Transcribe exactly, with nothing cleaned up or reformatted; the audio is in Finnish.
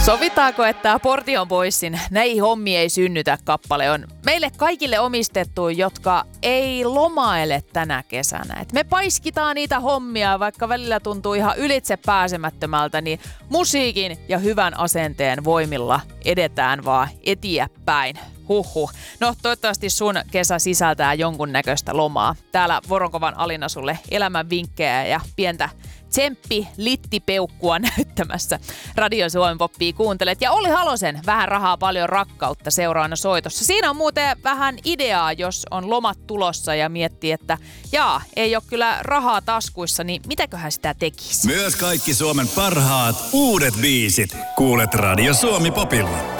Sovitaanko, että tämä Portion Boysin Näihin hommiin ei synnytä -kappale on meille kaikille omistettu, jotka ei lomaile tänä kesänä. Et me paiskitaan niitä hommia, vaikka välillä tuntuu ihan ylitse pääsemättömältä, niin musiikin ja hyvän asenteen voimilla edetään vaan eteenpäin. Huhhuh. No toivottavasti sun kesä sisältää jonkunnäköistä lomaa. Täällä Voronkovan Alina sulle elämän vinkkejä ja pientä tsemppi littipeukkua näyttämässä. Radio Suomen Poppia kuuntelet. Ja Olli Halosen Vähän rahaa paljon rakkautta seuraavana soitossa. Siinä on muuten vähän ideaa, jos on lomat tulossa ja miettii, että jaa, ei ole kyllä rahaa taskuissa, niin mitäköhän sitä tekisi? Myös kaikki Suomen parhaat uudet biisit kuulet Radio Suomi Popilla.